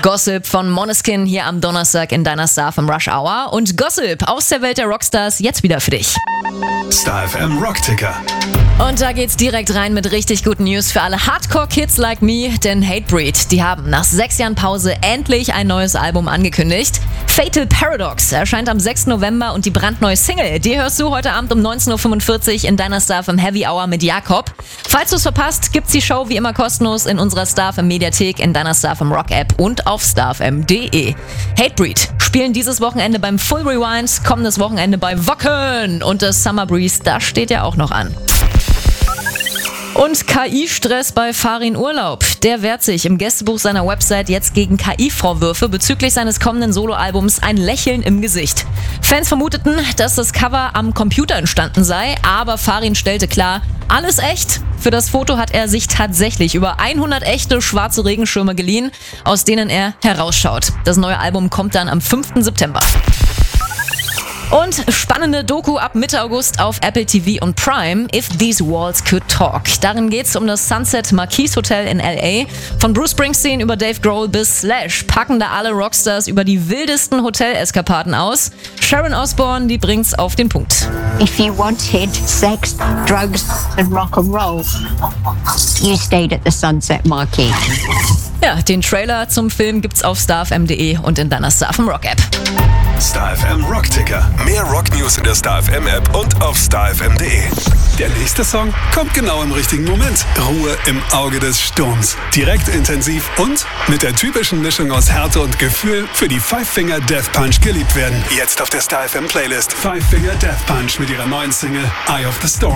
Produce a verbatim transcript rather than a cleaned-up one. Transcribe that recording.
Gossip von Måneskin hier am Donnerstag in deiner Star F M Rush Hour. Und Gossip aus der Welt der Rockstars jetzt wieder für dich. Star F M Rockticker. Und da geht's direkt rein mit richtig guten News für alle Hardcore-Kids like me, denn Hatebreed, die haben nach sechs Jahren Pause endlich ein neues Album angekündigt. Fatal Paradox erscheint am sechsten November und die brandneue Single, die hörst du heute Abend um neunzehn Uhr fünfundvierzig in deiner Star F M Heavy Hour mit Jakob. Falls du es verpasst, gibt's die Show wie immer kostenlos in unserer Star F M Mediathek, in deiner Star F M Rock App und auf star f m punkt d e. Hatebreed spielen dieses Wochenende beim Full Rewind, kommendes Wochenende bei Wacken und das Summer Breeze, das steht ja auch noch an. Und K I-Stress bei Farin Urlaub. Der wehrt sich im Gästebuch seiner Website jetzt gegen K I-Vorwürfe bezüglich seines kommenden Soloalbums Ein Lächeln im Gesicht. Fans vermuteten, dass das Cover am Computer entstanden sei, aber Farin stellte klar, alles echt. Für das Foto hat er sich tatsächlich über hundert echte schwarze Regenschirme geliehen, aus denen er herausschaut. Das neue Album kommt dann am fünften September. Und spannende Doku ab Mitte August auf Apple T V und Prime, If These Walls Could Talk. Darin geht's um das Sunset Marquis Hotel in L A. Von Bruce Springsteen über Dave Grohl bis Slash packen da alle Rockstars über die wildesten Hotel-Eskapaden aus. Sharon Osbourne, die bringt's auf den Punkt. If you wanted sex, drugs and rock and roll, you stayed at the Sunset Marquis. Ja, den Trailer zum Film gibt's auf star f m punkt d e und in deiner Star F M Rock App. Star F M Rockticker. Mehr Rocknews in der Star F M App und auf star f m punkt d e. Der nächste Song kommt genau im richtigen Moment. Ruhe im Auge des Sturms. Direkt intensiv und mit der typischen Mischung aus Härte und Gefühl für die Five Finger Death Punch geliebt werden. Jetzt auf der Star F M Playlist. Five Finger Death Punch mit ihrer neuen Single Eye of the Storm.